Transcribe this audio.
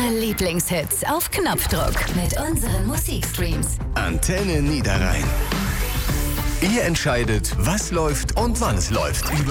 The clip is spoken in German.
Eure Lieblingshits auf Knopfdruck mit unseren Musikstreams. Antenne Niederrhein. Ihr entscheidet, was läuft und wann es läuft.